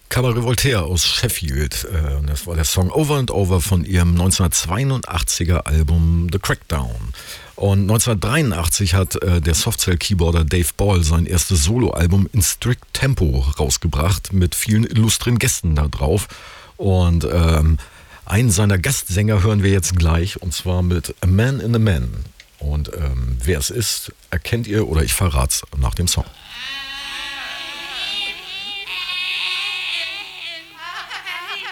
Cabaret Voltaire aus Sheffield. Das war der Song Over and Over von ihrem 1982er Album The Crackdown. Und 1983 hat der Softcell-Keyboarder Dave Ball sein erstes Soloalbum in Strict Tempo rausgebracht, mit vielen illustren Gästen da drauf. Und einen seiner Gastsänger hören wir jetzt gleich, und zwar mit A Man in a Man. Und wer es ist, erkennt ihr, oder ich verrat's nach dem Song.